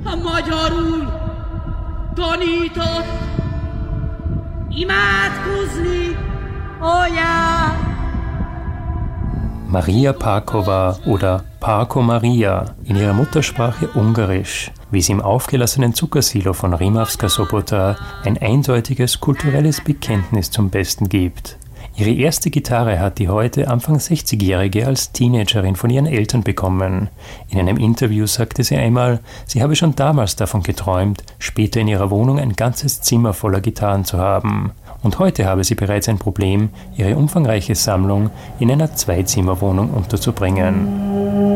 magyarul tanított imádkozni, anyám. Maria Páková oder Páko Maria, in ihrer Muttersprache Ungarisch, wie sie im aufgelassenen Zuckersilo von Rimavská Sobota ein eindeutiges kulturelles Bekenntnis zum Besten gibt. Ihre erste Gitarre hat die heute Anfang 60-Jährige als Teenagerin von ihren Eltern bekommen. In einem Interview sagte sie einmal, sie habe schon damals davon geträumt, später in ihrer Wohnung ein ganzes Zimmer voller Gitarren zu haben. Und heute habe sie bereits ein Problem, ihre umfangreiche Sammlung in einer Zweizimmerwohnung unterzubringen.